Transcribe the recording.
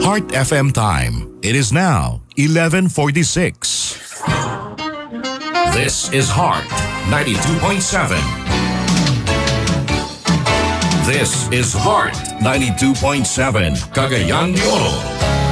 Heart FM time. It is now 11:46. This is Heart 92.7. This is Heart 92.7, Cagayan de Oro.